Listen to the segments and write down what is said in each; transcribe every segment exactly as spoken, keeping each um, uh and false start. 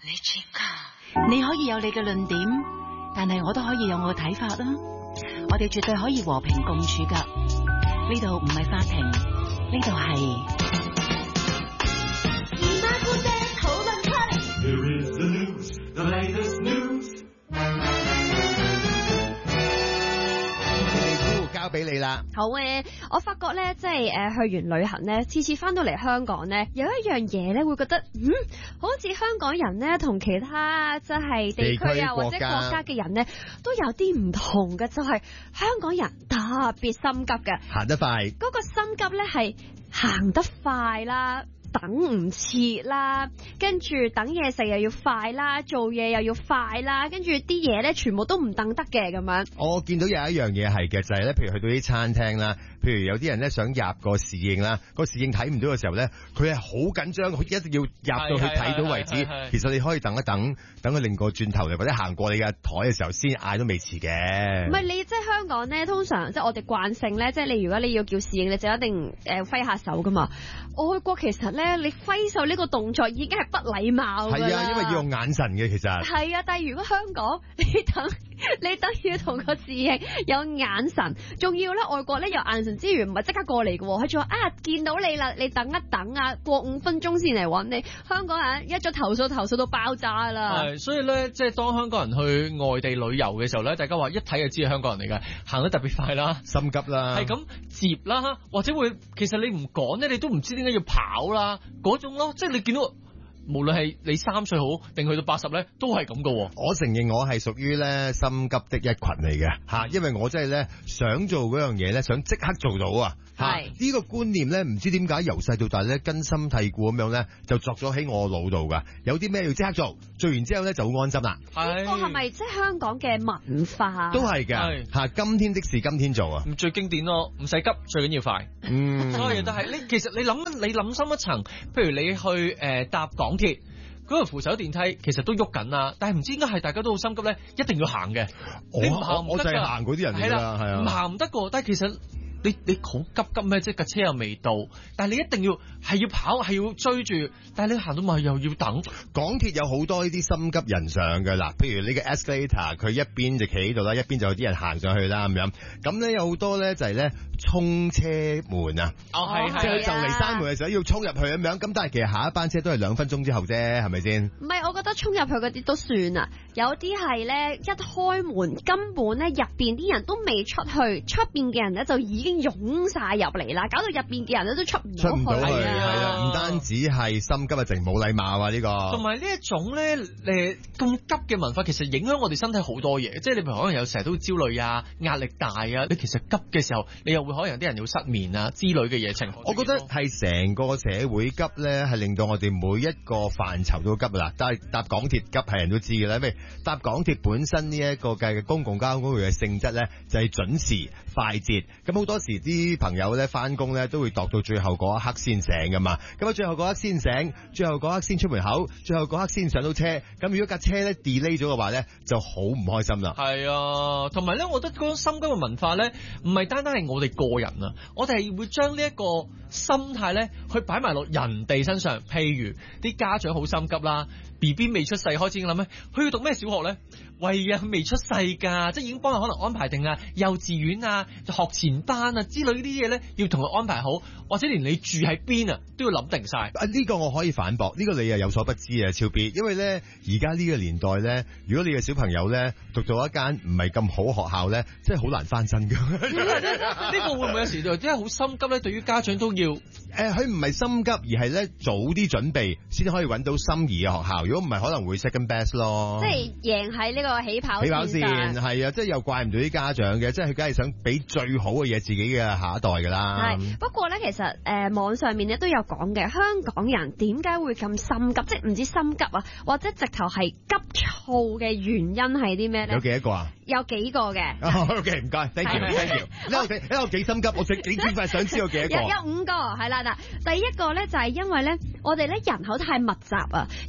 你可以有你嘅論點，但係我都可以有我嘅睇法啦。我哋絕對可以和平共處噶。呢度唔係法庭，呢度係姨媽姑姐討論區。 Here is the news, the latest news. 交俾你啦。 好嘅，我發覺咧，即係誒去完旅行咧，次次翻到嚟香港咧，有一樣嘢咧，會覺得嗯，好似香港人咧同其他即係地區啊或者國家嘅人咧，都有啲唔同嘅，就係、是、香港人特別心急嘅， 行得快。 嗰個心急咧係行得快啦。等唔切啦，跟住等嘢食又要快啦，做嘢又要快啦，跟住啲嘢咧全部都唔等得嘅咁樣。 我見到有一樣嘢係嘅，就係咧，譬如去到啲餐廳啦，譬如有啲人咧想入個侍應啦，個侍應睇唔到嘅時候咧，佢係好緊張，佢一定要入到去睇到為止。其實你可以等一等，等佢擰個轉頭嚟或者行過你嘅台嘅時候先嗌都未遲嘅。 唔係你即係香港咧，通常即係我哋慣性咧，即係你如果你要叫侍應，你就一定誒揮下手噶嘛。外國其實咧，你揮手呢個動作已經係不禮貌㗎啦。係啊， 因為要用眼神嘅其實。 係啊，但係如果香港你等你等要同個侍應有眼神，仲要咧外國咧有眼神之餘唔係即刻過嚟嘅喎，佢仲話啊見到你啦，你等一等啊，過五分鐘先嚟揾你。香港人一咗投訴投訴到爆炸啦。 係，所以咧即係當香港人去外地旅遊嘅時候咧，大家話一睇就知係香港人嚟㗎，行得特別快啦， 心急啦， 係咁接啦，或者會其實你唔趕咧，你都唔知點解要跑啦嗰種咯，即係你見到。無論係你三歲好定去到八十咧，都係咁噶。 我承認我係屬於咧心急的一群嚟嘅吓，因為我真係咧想做嗰樣嘢咧，想即刻做到啊。係呢個觀念咧，唔知點解由細到大咧根深蒂固咁樣咧，就作咗喺我腦度噶。有啲咩要即刻做，做完之後咧就好安心啦。 呢個係咪即係香港嘅文化？ 都係嘅吓，今天的事今天做啊。 最經典咯，唔使急，最緊要快。 嗯， 所有嘢都係你。其實你諗你諗深一層，譬如你去誒、呃、搭港鐵。嗰個扶手電梯其實都喐緊啦，但係唔知點解係大家都好心急咧，一定要行嘅。你唔行唔得㗎，我就係行嗰啲人嚟㗎，係啊，唔行唔得㗎。但係其實你你好急急咩？即係架車又未到，但係你一定要係要跑係要追住，但係你行到埋又要等。 港鐵有好多呢啲心急人上嘅啦，譬如你嘅 escalator， 佢一邊就企喺度啦，一邊就有啲人行上去啦咁樣。咁咧有好多咧就係咧衝車門啊， 哦係係， 即係就嚟閂門嘅時候要衝入去咁樣。咁但係其實下一班車都係兩分鐘之後啫，係咪先？ 唔係，我覺得衝入去嗰啲都算啊。有啲係咧一開門根本咧入邊啲人都未出去，出邊嘅人咧就已經湧晒入嚟啦，搞到入邊嘅人咧都出唔到去。出唔到去係啊，唔單止係心急啊，淨冇禮貌啊呢個。 同埋呢一種咧誒咁急嘅文化，其實影響我哋身體好多嘢。即係你譬如可能有成日都焦慮啊、壓力大啊，你其實急嘅時候，你又會可能有啲人要失眠啊之類嘅嘢情況。 我覺得係成個社會急咧，係令到我哋每一個範疇都急啦。但係搭港鐵急係人都知嘅啦，因為搭港鐵本身呢一個嘅公共交通工具嘅性質咧，就係準時快捷。咁好多時啲朋友咧翻工咧都會度到最後嗰一刻先醒噶嘛。咁啊最後嗰一刻先醒，最後嗰一刻先出門口，最後嗰刻先上到車。咁如果架車咧 delay 咗嘅話咧，就好唔開心啦。 係啊，同埋咧，我覺得嗰種心急嘅文化咧，唔係單單係我哋個人啊，我哋係會將呢一個心態咧，去擺埋落人哋身上。譬如啲家長好心急啦。B B 未出世開始諗咧，佢要讀咩小學咧？喂啊，未出世㗎，即係已經幫佢可能安排定啊，幼稚園啊、學前班啊之類呢啲嘢咧，要同佢安排好，或者連你住喺邊啊都要諗定晒。 啊，呢個我可以反駁，呢個你啊有所不知啊，超 B，因為咧而家呢個年代咧，如果你嘅小朋友咧讀到一間唔係咁好學校咧，真係好難翻身㗎。 呢個會唔會有時就真係好心急咧？對於家長都要誒， 佢唔係心急，而係咧早啲準備先可以揾到心儀嘅學校。如果唔係，可能會 second best 咯。 即係贏喺呢個起跑線。起跑線係啊，即係又怪唔到啲家長嘅，即係佢梗係想俾最好嘅嘢自己嘅下一代㗎啦。 係，不過咧，其實誒、呃、網上面咧都有講嘅，香港人點解會咁心急？即係唔知心急啊，或者直頭係急躁嘅原因係啲咩咧？ 有幾多個啊？ 有幾個嘅。 O K， 唔該 ，thank you，thank you。呢個幾呢個幾心急，我想幾千塊想知道幾多個？ 有有五個係啦嗱，第一個咧就係因為咧，我哋咧人口太密集啊，因為密集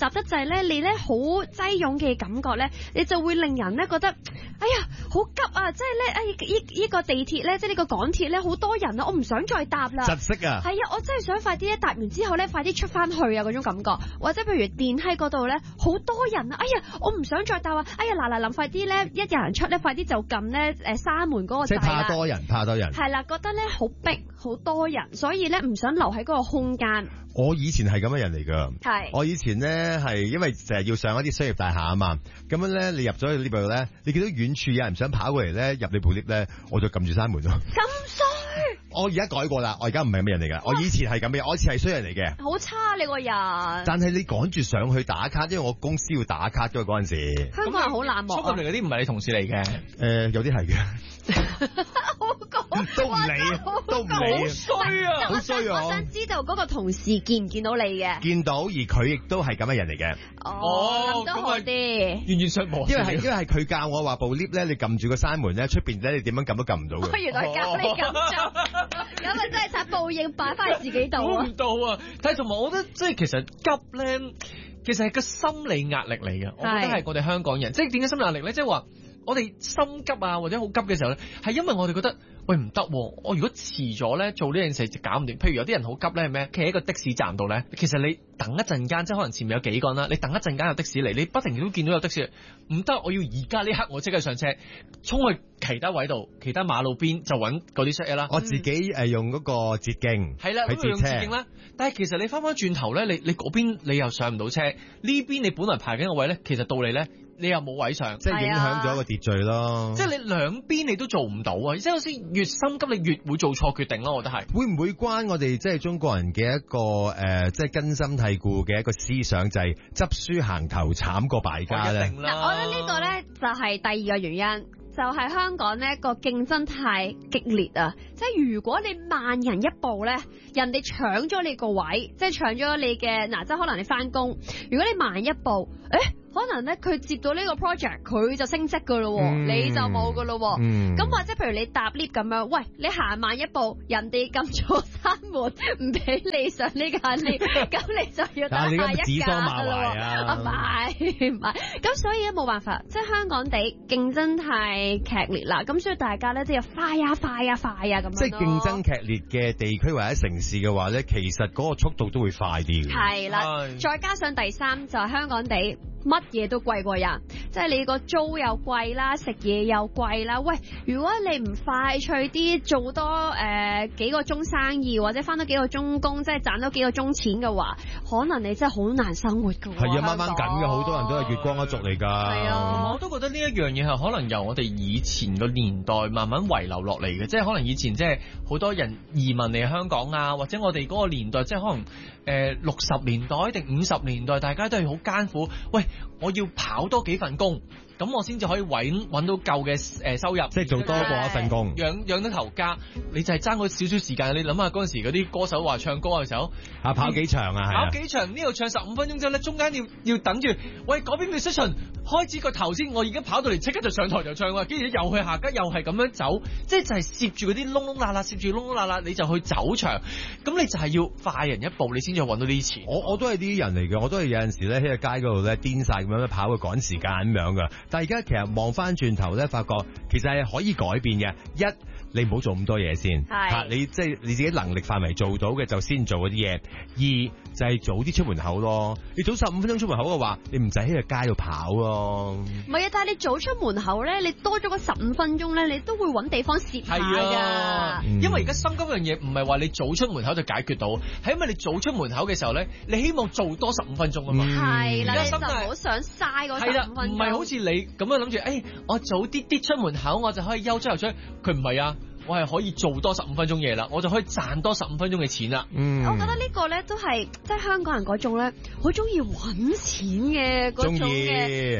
雜得滯咧，你咧好擠擁嘅感覺咧，你就會令人咧覺得，哎呀好急啊！即係咧，哎依依個地鐵咧，即係呢個港鐵咧好多人啊，我唔想再搭啦。 窒息啊！ 係啊，我真係想快啲咧搭完之後咧，快啲出翻去啊嗰種感覺。或者譬如電梯嗰度咧，好多人啊，哎呀，我唔想再搭啊！哎呀嗱嗱臨，快啲咧，一有人出咧，快啲就撳咧誒閂門嗰個即係掣啦。 怕多人，怕多人。 係啦，覺得咧好逼，好多人，所以咧唔想留喺嗰個空間。 我以前係咁嘅人嚟㗎。 係。 我以前咧係因為成日要上一啲商業大廈啊嘛，咁樣咧你入咗去呢度咧，你見到遠處有人想跑過嚟咧入你部 lift 咧，我就撳住閂門咯。 咁衰！ 我而家改過啦，我而家唔係咁嘅人嚟㗎。我以前係咁嘅，我以前係衰人嚟嘅。 好差你個人。 但係你趕住上去打卡，因為我公司要打卡㗎嗰陣時。 香港人好冷漠。 衝入嚟嗰啲唔係你同事嚟嘅。 誒有啲係嘅。 好講。 都唔理啊，都唔理啊。 好衰啊！ 好衰啊！ 我想知道嗰個同事見唔見到你嘅？ 見到，而佢亦都係咁嘅人嚟嘅。 哦，咁都好啲。 完全相無。 因為係因為係佢教我話部 lift 咧，你撳住個閂門咧，出邊咧你點樣撳都撳唔到嘅。 我原來教你咁做，咁啊真係睇報應擺翻喺自己度啊！ 估唔到啊！但係同埋我覺得即係其實急咧，其實係個心理壓力嚟嘅。我覺得係我哋香港人，即係點解心理壓力咧？即係話我哋心急啊，或者好急嘅時候咧，係因為我哋覺得。喂唔得，我如果遲咗咧做呢件事就搞唔掂。譬如有啲人好急咧係咩？企喺個的士站度咧，其實你等一陣間，即係可能前面有幾個人啦，你等一陣間有的士嚟，你不停都見到有的士，唔得，我要而家呢刻我即刻上車，衝去其他位度，其他馬路邊就揾嗰啲車啦。 我自己誒用嗰個捷徑， 係啦，咁用捷徑啦。但係其實你翻返轉頭咧，你你嗰邊你又上唔到車，呢邊你本來排緊個位咧，其實到你咧。你又冇位上， 即係影響咗個秩序咯。 即係你兩邊你都做唔到啊！即係有時越心急，你越會做錯決定咯。我覺得係會唔會關我哋即係中國人嘅一個誒、呃，即係根深蒂固嘅一個思想，就係執輸行頭慘過敗家咧？ 嗱，我覺得呢個咧就係第二個原因。就係香港呢個競爭太激烈啊！即係如果你慢人一步咧，人哋搶咗你個位，即係搶咗你嘅嗱，即係可能你翻工，如果你慢一步，誒可能咧佢接到呢個 project，佢就升職噶咯，嗯、你就冇噶咯。咁、嗯、或者譬如你搭 lift 咁樣，喂，你行慢一步，人哋撳咗閂門，唔俾你上呢間 lift，咁你就要等下一架啦。 指桑罵槐啊！ 唔係唔係，咁所以咧冇辦法，即係香港地競爭太劇烈啦，咁所以大家咧都要快啊快啊快啊咁樣。 即係競爭劇烈嘅地區或者城市嘅話咧，其實嗰個速度都會快啲嘅。 係啦，再加上第三就係香港地。乜嘢都貴過人，即係你個租又貴啦，食嘢又貴啦。喂，如果你唔快脆啲做多誒、呃、幾個鐘生意，或者翻多幾個鐘工，即係賺多幾個鐘錢嘅話，可能你真係好難生活㗎。 係啊，掹掹緊嘅，好多人都係月光一族嚟㗎。係啊， 我都覺得呢一樣嘢係可能由我哋以前個年代慢慢遺留落嚟嘅，即係可能以前即係好多人移民嚟香港啊，或者我哋嗰個年代即係可能誒六十年代定五十年代，大家都係好艱苦。喂，我要跑多幾份工，咁我先至可以揾揾到夠嘅誒收入， 即係做多過一份工， 養養得頭家。你就係爭嗰少少時間，你諗下嗰陣時嗰啲歌手話唱歌嘅時候， 啊跑幾場啊，係啊， 跑幾場呢度唱十五分鐘之後咧，中間要要等住，喂嗰邊 musician 開始個頭先，我而家跑到嚟即刻就上台就唱喎，跟住又去下家又係咁樣走，即係就係攝住嗰啲窿窿罅罅，攝住窿窿罅罅，你就去走場，咁你就係要快人一步，你先至揾到呢啲錢。 我我都係啲人嚟嘅，我都係有陣時咧喺個街嗰度咧癲晒咁樣跑去趕時間咁樣噶，但係而家其實望翻轉頭咧，發覺其實係可以改變嘅。一，你唔好做咁多嘢先，嚇你即係你自己能力範圍做到嘅就先做嗰啲嘢。二就係、是、早啲出門口咯，你早十五分鐘出門口嘅話，你唔使喺個街度跑咯。 唔係啊，但係你早出門口咧，你多咗個十五分鐘咧，你都會揾地方攝下㗎、啊嗯。因為而家心急嗰樣嘢唔係話你早出門口就解決到，係因為你早出門口嘅時候咧，你希望做多十五分鐘啊嘛。 係、嗯、啦，你就唔好好想嘥嗰十五分鐘。 唔係好似你咁樣諗住，誒、哎，我早啲啲出門口，我就可以休出又出。佢唔係啊。我係可以做多十五分鐘嘢啦，我就可以賺多十五分鐘嘅錢啦。 嗯，我覺得呢個咧都係即係香港人嗰種咧，好中意揾錢嘅嗰種嘅一。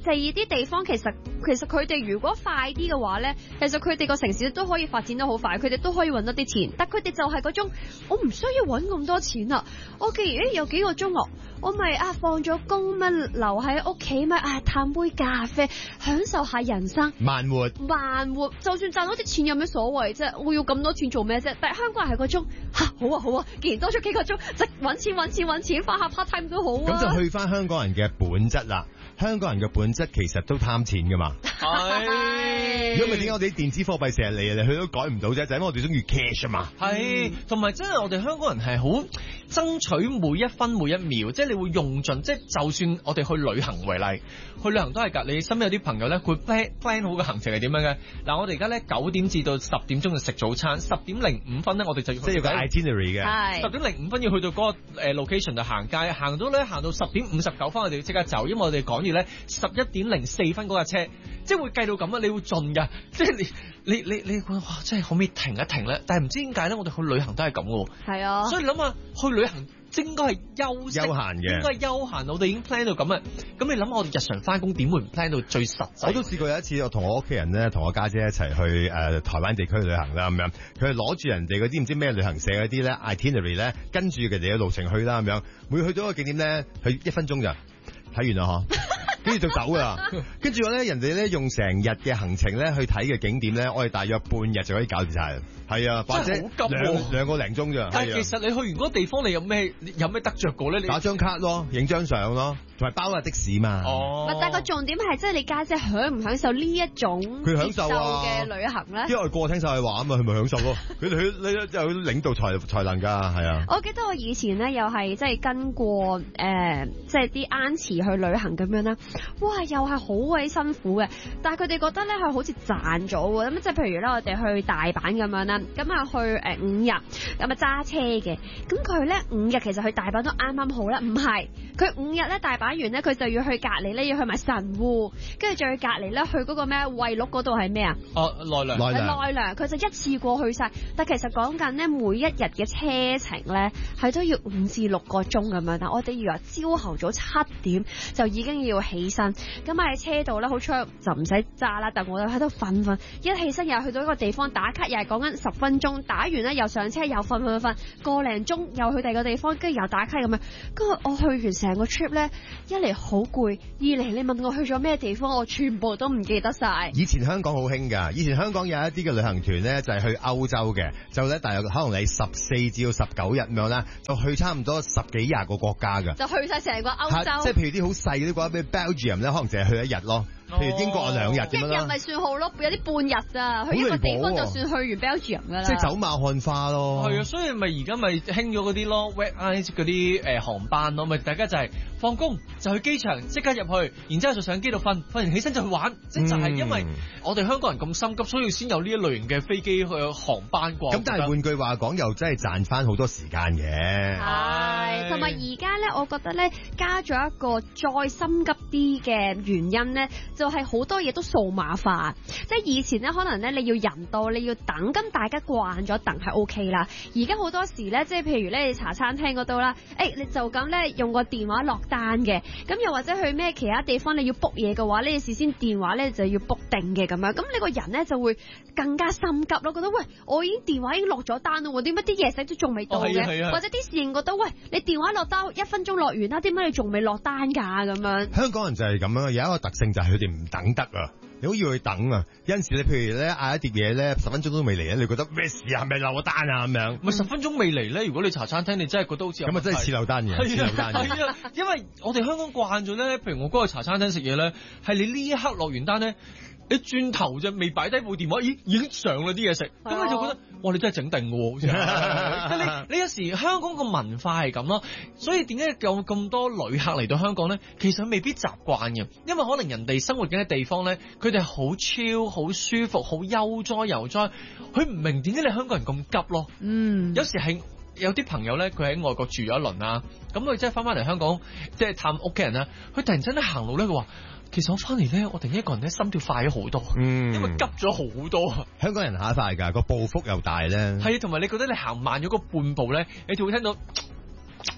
第二啲地方其實其實佢哋如果快啲嘅話咧，其實佢哋個城市都可以發展得好快，佢哋都可以揾到啲錢。但佢哋就係嗰種，我唔需要揾咁多錢啊！我既然誒有幾個鐘喎，我咪啊放咗工咪留喺屋企咪啊嘆杯咖啡，享受下人生， 慢活慢活。就算賺到啲錢有咩所謂啫？我要咁多錢做咩啫？但係香港人係嗰種嚇好啊好啊，既然多咗幾個鐘，即揾錢揾錢揾錢，翻下 part time 都好啊。 咁就去翻香港人嘅本質啦。香港人嘅本質其實都貪錢噶嘛。係。如果唔係點解我哋啲電子貨幣成日嚟嚟去都改唔到啫？就係因為我哋中意 cash 啊嘛。 係，同埋真係我哋香港人係好爭取每一分每一秒，即係你會用盡，即係就算我哋去旅行為例，去旅行都係㗎。你身邊有啲朋友咧，佢 plan plan 好嘅行程係點樣嘅？嗱，我哋而家咧九點至到十點鐘就食早餐，十點零五分咧我哋就要即係有個 itinerary 嘅。 係。 十點零五分要去到嗰個誒 location 就行街，行到咧行到十點五十九分我哋要即刻走，因為我哋趕住咧十一點零四分嗰架車，即係會計到咁啊！你會盡㗎，即係你你你你覺得哇，真係可唔可以停一停咧？但係唔知點解咧，我哋去旅行都係咁嘅喎。 係啊， 所以你諗下，去旅行應該係休息， 休閒嘅， 應該係休閒。我哋已經 plan 到咁啊，咁你諗下我哋日常翻工點會唔 plan 到最實際？ 我都試過有一次，我同我屋企人咧，同我家姐一齊去誒、呃、台灣地區旅行啦，咁樣佢係攞住人哋嗰啲唔知咩旅行社嗰啲咧 itinerary 咧，跟住佢哋嘅路程去啦，咁樣每去到一個景點咧，佢一分鐘就睇完啦嗬。跟住就走啦，跟住咧人哋咧用成日嘅行程咧去睇嘅景點咧，我哋大約半日就可以搞掂晒啦。係啊，或者兩兩個零鐘咋。 但係其實你去完嗰個地方，你有咩有咩得着過咧？你打張卡咯，影張相咯，同埋包下的士嘛。 哦。 但係個重點係，即係你家姐享唔享受呢一種佢享受啊嘅旅行咧？ 因為個聽晒佢話啊嘛，佢咪享受咯。佢哋佢你有領導才才能㗎，係啊。 我記得我以前咧又係即係跟過誒、呃，即係啲 auntie 去旅行咁樣啦。哇，又係好鬼辛苦嘅，但係佢哋覺得咧係好似賺咗喎。咁即係譬如咧，我哋去大阪咁樣啦，咁啊去誒五日，咁啊揸車嘅。咁佢咧五日其實去大阪都啱啱好啦，唔係佢五日咧大阪完咧，佢就要去隔離咧，要去埋神戶，跟住再去隔離咧去嗰個咩惠鹿嗰度係咩啊？ 哦，奈良。 奈良。 奈良，佢就一次過去晒。但其實講緊咧，每一日嘅車程咧係都要五至六個鐘咁樣。但我哋要由朝頭早七點就已經要起身。咁喺車度咧，好彩就唔使揸啦，但我又喺度瞓瞓，一起身又去到一個地方打卡，又係講緊十分鐘，打完咧又上車又瞓瞓瞓，個零鐘又去第二個地方，跟住又打卡咁樣。跟住我去完成個 trip 咧，一嚟好攰，二嚟你問我去咗咩地方，我全部都唔記得晒。 以前香港好興㗎，以前香港有一啲嘅旅行團咧，就係去歐洲嘅，就咧大約可能你十四至到十九日咁樣啦，就去差唔多十幾廿個國家㗎， 就去晒成個歐洲。 即係譬如啲好細嗰啲國家，譬如 Belgium 咧，可能淨係去一日咯。譬如英國兩日咁樣啦， 一日咪算好咯，有啲半日咋，去一個地方就算去完 Belgium 㗎啦。 即係走馬看花咯。 係啊，所以咪而家咪興咗嗰啲咯 ，red eyes 嗰啲誒航班咯，咪大家就係放工就去機場即刻入去，然之後就上機度瞓，瞓完起身就去玩，即係就係因為我哋香港人咁心急，所以先有呢一類型嘅飛機去航班啩。 咁但係換句話講，又真係賺翻好多時間嘅。 係，同埋而家咧，我覺得咧加咗一個再心急啲嘅原因咧。就係好多嘢都數碼化，即係以前咧可能咧你要人到你要等，咁大家慣咗等係 O K 啦。而家好多時咧，即係譬如咧你茶餐廳嗰度啦，誒你就咁咧用個電話落單嘅，咁又或者去咩其他地方你要 book 嘢嘅話咧，你事先電話咧就要 book 定嘅咁樣，咁你個人咧就會更加心急咯，覺得喂我已經電話已經落咗單咯，點解啲嘢食都仲未到嘅？ 哦， 或者啲侍應覺得喂你電話落單一分鐘落完啦，點解你仲未落單㗎咁樣？ 香港人就係咁樣，有一個特性就係佢哋唔等得啊！你好要去等啊！有陣時你譬如咧嗌一碟嘢咧，十分鐘都未嚟咧，你覺得咩事啊？係咪漏咗單啊？咁樣咪十分鐘未嚟咧？如果你茶餐廳，你真係覺得好似咁啊，真係似漏單嘅，似漏單嘅。 係啊，因為我哋香港慣咗咧，譬如我嗰個茶餐廳食嘢咧，係你呢一刻落完單咧。你轉頭啫，未擺低部電話，咦，已經上啦啲嘢食，咁你就覺得，哇，你真係整定嘅喎，好似。你你有時香港個文化係咁咯，所以點解有咁多旅客嚟到香港咧？其實未必習慣嘅，因為可能人哋生活緊嘅地方咧，佢哋好超、好舒服、好悠哉悠哉，佢唔明點解你香港人咁急咯。 嗯， 有時係有啲朋友咧，佢喺外國住咗一輪啦，咁佢即係翻翻嚟香港，即係探屋企人啦，佢突然間咧行路咧，佢話。其實我翻嚟咧，我突然一個人咧心跳快咗好多，嗯，因為急咗好多。 香港人行得快㗎，個步幅又大咧。 係啊，同埋你覺得你行慢咗個半步咧，你就會聽到。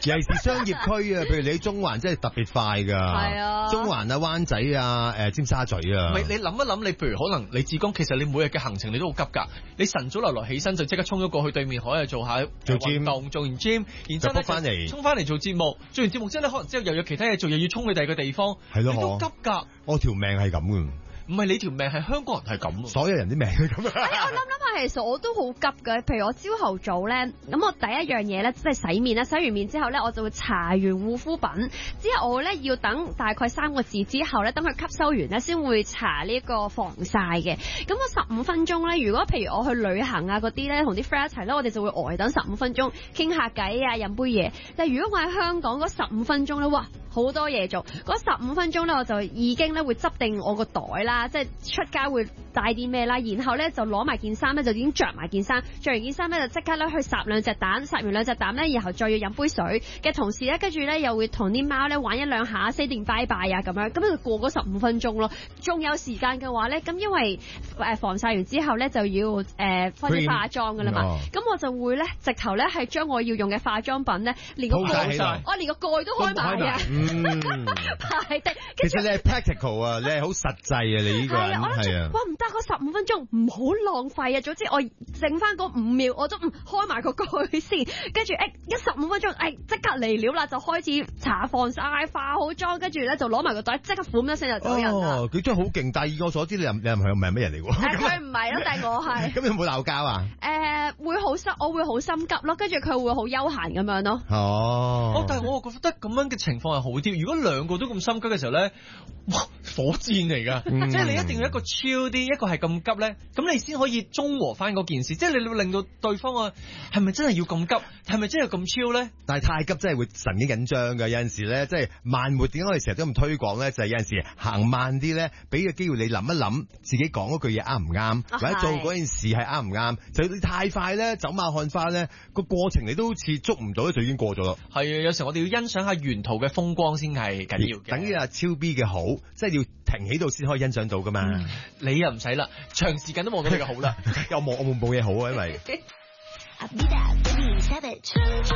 尤其是商業區啊，譬如你喺中環真係特別快㗎。 係啊， 中環啊、灣仔啊、誒尖沙咀啊。 唔係你諗一諗，你譬如可能你志剛，其實你每日嘅行程你都好急㗎。你晨早流流起身就即刻衝咗過去對面海去做下做運動，做完 gym， 然之後咧翻嚟， 衝翻嚟做節目，做完節目之後咧可能之後又有其他嘢做，又要衝去第二個地方， 係咯， 你都急㗎。 我條命係咁㗎。 唔係你條命，係香港人係咁， 所有人啲命係咁。 我諗諗下，其實我都好急嘅。譬如我朝頭早咧，咁我第一樣嘢咧，即係洗面啦。洗完面之後咧，我就會搽完護膚品，之後我咧要等大概三個字之後咧，等佢吸收完咧，先會搽呢個防曬嘅。咁我十五分鐘咧，如果譬如我去旅行啊嗰啲咧，同啲 friend 一齊咧，我哋就會呆等十五分鐘，傾下偈啊，飲杯嘢。但係如果我喺香港嗰十五分鐘咧，哇！好多嘢做，嗰十五分鐘咧，我就已經咧會執定我個袋啦，即係出街會帶啲咩啦，然後咧就攞埋件衫咧，就已經着埋件衫，着完件衫咧就即刻咧去烚兩隻蛋，烚完兩隻蛋咧，然後再要飲杯水嘅同時咧，跟住咧又會同啲貓咧玩一兩下 say 定拜拜啊咁樣，咁就過嗰十五分鐘咯。仲有時間嘅話咧，咁因為誒防曬完之後咧就要誒開始化妝噶啦嘛，咁、哦、我就會咧直頭咧係將我要用嘅化妝品咧，連個蓋我連個蓋都開埋啊！ 嗯， 係的。 其實你係 practical 啊，你係好實際啊，你呢個人係啊。 哇，唔得，嗰十五分鐘唔好浪費啊！總之我剩翻嗰五秒，我都唔開埋個蓋先，跟住誒一十五分鐘，誒即刻嚟料啦，就開始搽防曬、化好妝，跟住咧就攞埋個袋，即刻款一聲就走人啦。 哦，佢真係好勁，但係以我所知，你又你又唔係唔係乜人嚟喎？ 誒，佢唔係咯，但係我係。 咁有冇鬧交啊？ 誒，會好心，我會好心急咯，跟住佢會好悠閒咁樣咯。 哦。 哦，但係我覺得咁樣嘅情況係好啲。如果兩個都咁心急嘅時候咧，哇，火箭嚟㗎，嗯、即係你一定要一個超啲，一個係咁急咧，咁你先可以中和翻嗰件事。即係你會令到對方啊，係咪真係要咁急？係咪真係咁超咧？ 但係太急真係會神經緊張㗎。有陣時咧，即係慢活。點解我哋成日都咁推廣咧？就係、是、有陣時行慢啲咧，俾個機會你諗一諗，自己講嗰句嘢啱唔啱， 啊、 或者做嗰件事係啱唔啱。就你太快咧，走馬看花咧，個過程你都好似捉唔到咧，就已經過咗咯。係啊，有時候我哋要欣賞下沿途嘅風光先係緊要嘅。 等於阿超 B 嘅好，即係要停喺度先可以欣賞到噶嘛。 嗯、你又唔使啦，長時間都望到你嘅好啦。 又望我冇冇嘢好啊，因為。